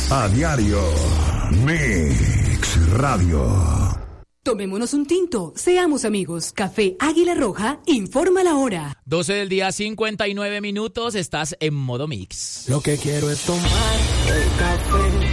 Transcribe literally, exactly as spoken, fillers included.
A diario, Mix Radio. Tomémonos un tinto, seamos amigos. Café Águila Roja informa la hora. doce del día, cincuenta y nueve minutos, estás en modo Mix. Lo que quiero es tomar el café.